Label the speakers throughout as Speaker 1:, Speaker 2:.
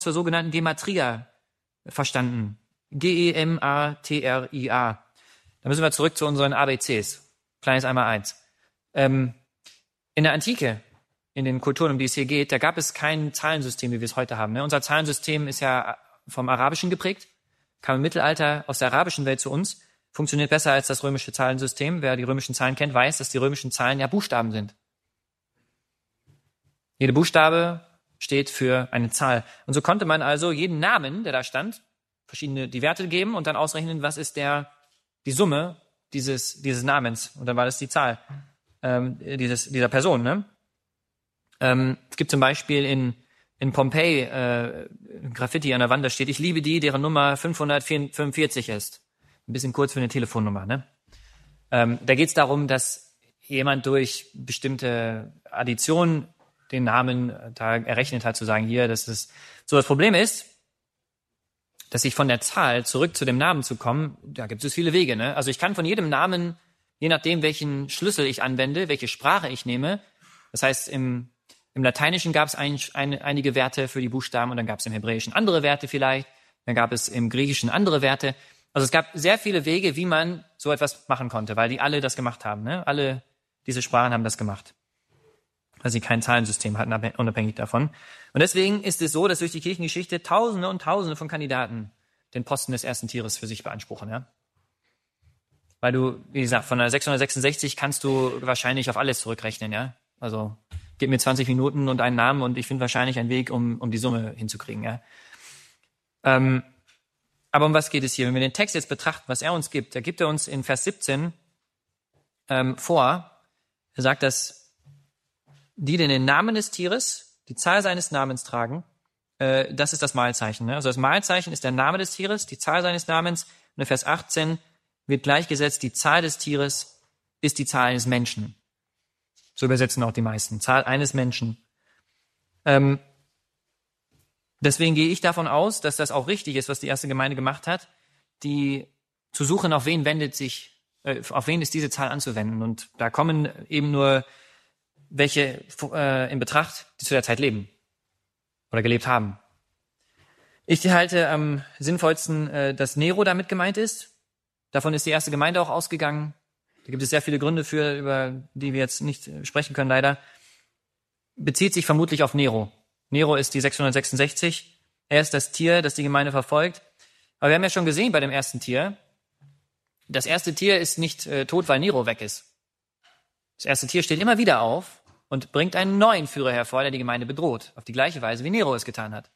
Speaker 1: zur sogenannten Gematria verstanden. Gematria. Da müssen wir zurück zu unseren ABCs. Kleines Einmaleins. In der Antike, in den Kulturen, um die es hier geht, da gab es kein Zahlensystem, wie wir es heute haben. Ne? Unser Zahlensystem ist ja vom Arabischen geprägt, kam im Mittelalter aus der arabischen Welt zu uns, funktioniert besser als das römische Zahlensystem. Wer die römischen Zahlen kennt, weiß, dass die römischen Zahlen ja Buchstaben sind. Jede Buchstabe steht für eine Zahl. Und so konnte man also jeden Namen, der da stand, die Werte geben und dann ausrechnen, was ist die Summe dieses Namens. Und dann war das die Zahl dieser Person. Ne? Es gibt zum Beispiel in Pompeji Graffiti an der Wand, da steht, ich liebe die, deren Nummer 545 ist. Ein bisschen kurz für eine Telefonnummer. Ne? Da geht es darum, dass jemand durch bestimmte Addition den Namen da errechnet hat, zu sagen, hier, das ist so. Das Problem ist, dass ich von der Zahl zurück zu dem Namen zu kommen, da gibt es viele Wege. Ne? Also ich kann von jedem Namen, je nachdem, welchen Schlüssel ich anwende, welche Sprache ich nehme, das heißt, im Lateinischen gab es einige Werte für die Buchstaben und dann gab es im Hebräischen andere Werte vielleicht, dann gab es im Griechischen andere Werte. Also es gab sehr viele Wege, wie man so etwas machen konnte, weil die alle das gemacht haben. Ne? Alle diese Sprachen haben das gemacht, weil sie kein Zahlensystem hatten, unabhängig davon. Und deswegen ist es so, dass durch die Kirchengeschichte Tausende und Tausende von Kandidaten den Posten des ersten Tieres für sich beanspruchen. Ja? Weil du, wie gesagt, von der 666 kannst du wahrscheinlich auf alles zurückrechnen. Ja? Also gib mir 20 Minuten und einen Namen und ich finde wahrscheinlich einen Weg, um die Summe hinzukriegen. Ja? Aber um was geht es hier? Wenn wir den Text jetzt betrachten, was er uns gibt, da gibt er uns in Vers 17 vor, er sagt, dass die den Namen des Tieres, die Zahl seines Namens tragen, das ist das Mahlzeichen. Ne? Also das Mahlzeichen ist der Name des Tieres, die Zahl seines Namens. Und in Vers 18 wird gleichgesetzt, die Zahl des Tieres ist die Zahl eines Menschen. So übersetzen auch die meisten. Zahl eines Menschen. Deswegen gehe ich davon aus, dass das auch richtig ist, was die erste Gemeinde gemacht hat, die zu suchen, auf wen ist diese Zahl anzuwenden. Und da kommen eben nur welche in Betracht, die zu der Zeit leben oder gelebt haben. Ich halte am sinnvollsten, dass Nero damit gemeint ist. Davon ist die erste Gemeinde auch ausgegangen. Da gibt es sehr viele Gründe für, über die wir jetzt nicht sprechen können, leider. Bezieht sich vermutlich auf Nero. Nero ist die 666. Er ist das Tier, das die Gemeinde verfolgt. Aber wir haben ja schon gesehen bei dem ersten Tier, das erste Tier ist nicht tot, weil Nero weg ist. Das erste Tier steht immer wieder auf und bringt einen neuen Führer hervor, der die Gemeinde bedroht. Auf die gleiche Weise, wie Nero es getan hat.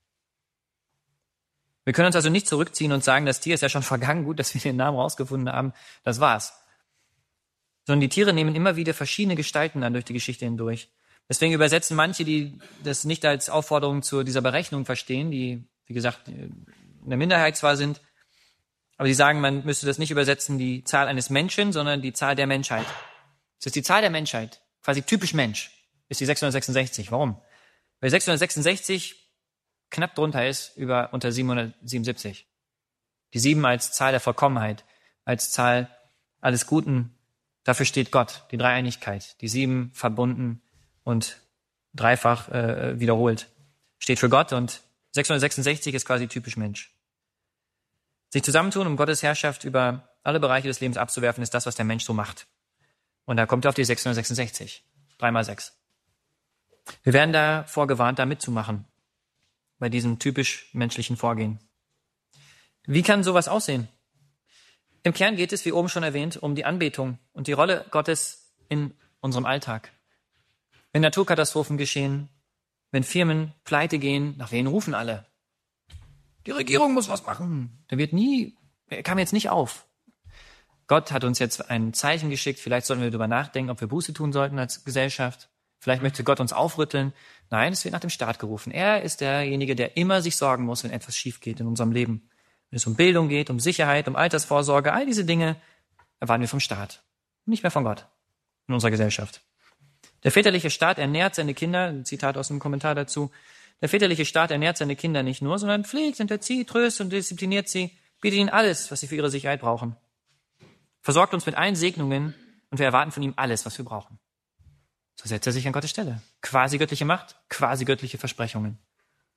Speaker 1: Wir können uns also nicht zurückziehen und sagen, das Tier ist ja schon vergangen, gut, dass wir den Namen rausgefunden haben, das war's. Sondern die Tiere nehmen immer wieder verschiedene Gestalten an durch die Geschichte hindurch. Deswegen übersetzen manche, die das nicht als Aufforderung zu dieser Berechnung verstehen, die, wie gesagt, in der Minderheit zwar sind, aber die sagen, man müsste das nicht übersetzen, die Zahl eines Menschen, sondern die Zahl der Menschheit. Es ist die Zahl der Menschheit, quasi typisch Mensch, ist die 666. Warum? Weil 666 knapp drunter ist unter 777. Die 7 als Zahl der Vollkommenheit, als Zahl alles Guten, dafür steht Gott, die Dreieinigkeit. Die 7 verbunden und dreifach wiederholt steht für Gott und 666 ist quasi typisch Mensch. Sich zusammentun, um Gottes Herrschaft über alle Bereiche des Lebens abzuwerfen, ist das, was der Mensch so macht. Und da kommt er auf die 666. 3 mal 6. Wir werden da vorgewarnt, da mitzumachen. Bei diesem typisch menschlichen Vorgehen. Wie kann sowas aussehen? Im Kern geht es, wie oben schon erwähnt, um die Anbetung und die Rolle Gottes in unserem Alltag. Wenn Naturkatastrophen geschehen, wenn Firmen pleite gehen, nach wen rufen alle? Die Regierung muss was machen. Er kam jetzt nicht auf. Gott hat uns jetzt ein Zeichen geschickt. Vielleicht sollten wir darüber nachdenken, ob wir Buße tun sollten als Gesellschaft. Vielleicht möchte Gott uns aufrütteln. Nein, es wird nach dem Staat gerufen. Er ist derjenige, der immer sich sorgen muss, wenn etwas schief geht in unserem Leben. Wenn es um Bildung geht, um Sicherheit, um Altersvorsorge, all diese Dinge erwarten wir vom Staat. Nicht mehr von Gott in unserer Gesellschaft. Der väterliche Staat ernährt seine Kinder, ein Zitat aus einem Kommentar dazu, der väterliche Staat ernährt seine Kinder nicht nur, sondern pflegt und erzieht, tröstet und diszipliniert sie, bietet ihnen alles, was sie für ihre Sicherheit brauchen. Versorgt uns mit allen Segnungen und wir erwarten von ihm alles, was wir brauchen. So setzt er sich an Gottes Stelle. Quasi göttliche Macht, quasi göttliche Versprechungen.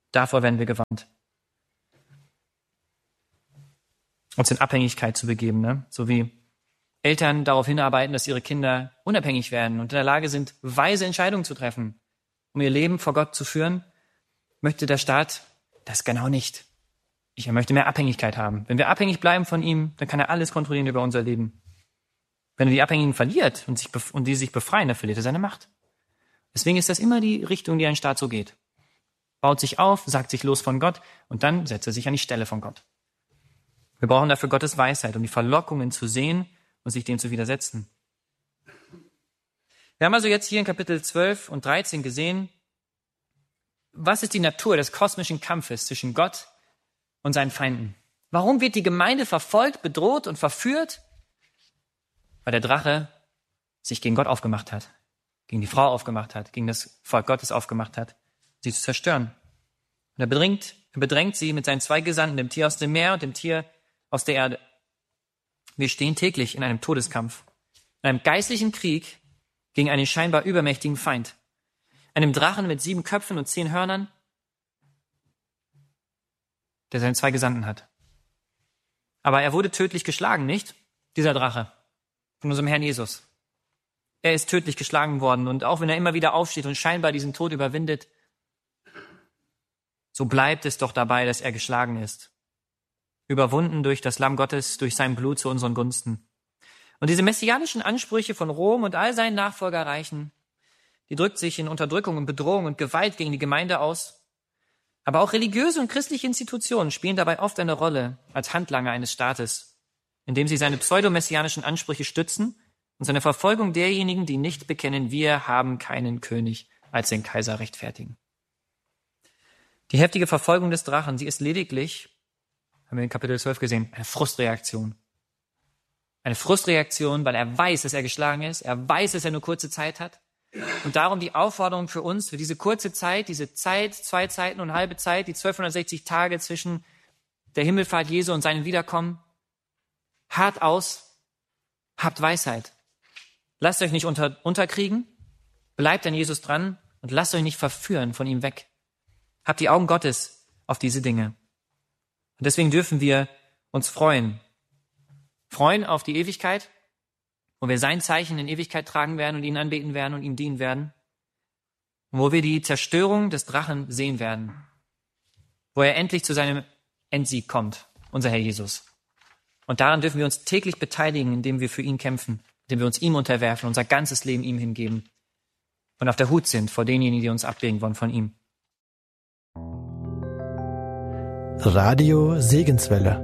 Speaker 1: Davor werden wir gewarnt. Uns in Abhängigkeit zu begeben, ne? So wie Eltern darauf hinarbeiten, dass ihre Kinder unabhängig werden und in der Lage sind, weise Entscheidungen zu treffen, um ihr Leben vor Gott zu führen, möchte der Staat das genau nicht. Er möchte mehr Abhängigkeit haben. Wenn wir abhängig bleiben von ihm, dann kann er alles kontrollieren über unser Leben. Wenn er die Abhängigen verliert und die sich befreien, dann verliert er seine Macht. Deswegen ist das immer die Richtung, die ein Staat so geht. Baut sich auf, sagt sich los von Gott und dann setzt er sich an die Stelle von Gott. Wir brauchen dafür Gottes Weisheit, um die Verlockungen zu sehen und sich dem zu widersetzen. Wir haben also jetzt hier in Kapitel 12 und 13 gesehen, was ist die Natur des kosmischen Kampfes zwischen Gott und seinen Feinden? Warum wird die Gemeinde verfolgt, bedroht und verführt? Weil der Drache sich gegen Gott aufgemacht hat, gegen die Frau aufgemacht hat, gegen das Volk Gottes aufgemacht hat, sie zu zerstören. Und er bedrängt sie mit seinen 2 Gesandten, dem Tier aus dem Meer und dem Tier aus der Erde. Wir stehen täglich in einem Todeskampf, in einem geistlichen Krieg gegen einen scheinbar übermächtigen Feind. Einem Drachen mit 7 Köpfen und 10 Hörnern, der seine 2 Gesandten hat. Aber er wurde tödlich geschlagen, nicht? Dieser Drache von unserem Herrn Jesus. Er ist tödlich geschlagen worden und auch wenn er immer wieder aufsteht und scheinbar diesen Tod überwindet, so bleibt es doch dabei, dass er geschlagen ist. Überwunden durch das Lamm Gottes, durch sein Blut zu unseren Gunsten. Und diese messianischen Ansprüche von Rom und all seinen Nachfolgerreichen, die drückt sich in Unterdrückung und Bedrohung und Gewalt gegen die Gemeinde aus. Aber auch religiöse und christliche Institutionen spielen dabei oft eine Rolle als Handlanger eines Staates, indem sie seine pseudomessianischen Ansprüche stützen und seine Verfolgung derjenigen, die nicht bekennen, wir haben keinen König, als den Kaiser rechtfertigen. Die heftige Verfolgung des Drachen, sie ist lediglich, haben wir in Kapitel 12 gesehen, eine Frustreaktion. Eine Frustreaktion, weil er weiß, dass er geschlagen ist, er weiß, dass er nur kurze Zeit hat. Und darum die Aufforderung für uns, für diese kurze Zeit, diese Zeit, 2 Zeiten und halbe Zeit, die 1260 Tage zwischen der Himmelfahrt Jesu und seinem Wiederkommen, hart aus, habt Weisheit. Lasst euch nicht unterkriegen, bleibt an Jesus dran und lasst euch nicht verführen von ihm weg. Habt die Augen Gottes auf diese Dinge. Und deswegen dürfen wir uns freuen. Freuen auf die Ewigkeit, wo wir sein Zeichen in Ewigkeit tragen werden und ihn anbeten werden und ihm dienen werden. Und wo wir die Zerstörung des Drachen sehen werden. Wo er endlich zu seinem Endsieg kommt, unser Herr Jesus. Und daran dürfen wir uns täglich beteiligen, indem wir für ihn kämpfen, indem wir uns ihm unterwerfen, unser ganzes Leben ihm hingeben und auf der Hut sind vor denjenigen, die uns abbringen wollen von ihm.
Speaker 2: Radio Segenswelle.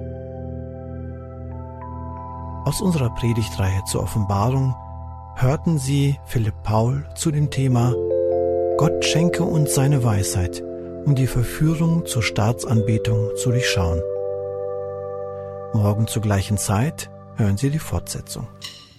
Speaker 2: Aus unserer Predigtreihe zur Offenbarung hörten Sie Philipp Paul zu dem Thema Gott schenke uns seine Weisheit, um die Verführung zur Staatsanbetung zu durchschauen. Morgen zur gleichen Zeit hören Sie die Fortsetzung.